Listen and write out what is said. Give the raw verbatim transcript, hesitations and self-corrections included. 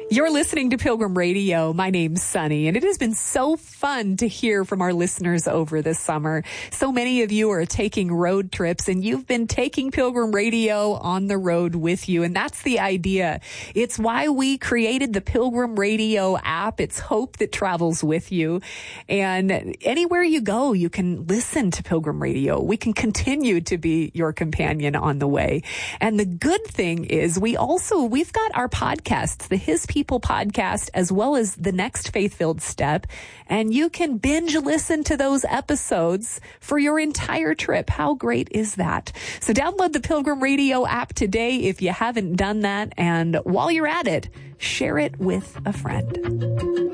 You're listening to Pilgrim Radio. My name's Sunny, and it has been so fun to hear from our listeners over this summer. So many of you are taking road trips, and you've been taking Pilgrim Radio on the road with you, and that's the idea. It's why we created the Pilgrim Radio app. It's hope that travels with you, and anywhere you go, you can listen to Pilgrim Radio. We can continue to be your companion on the way. And the good thing is we also, we've got our podcasts, the His People podcast, as well as the next Faith-Filled Step. And you can binge listen to those episodes for your entire trip. How great is that? So download the Pilgrim Radio app today if you haven't done that. And while you're at it, share it with a friend.